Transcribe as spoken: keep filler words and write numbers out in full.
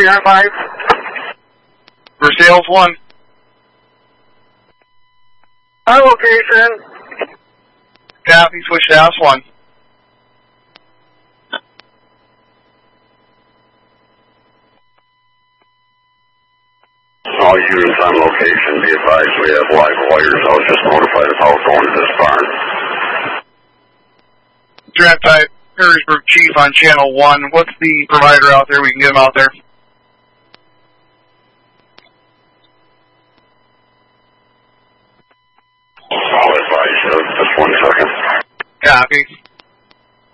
three nine five. For sales one. Our location. Copy, switch to house one. All units on location, be advised we have live wires. I was just notified of how it's going to this barn. Draft type, Perrysburg Chief on channel one. What's the provider out there? We can get them out there.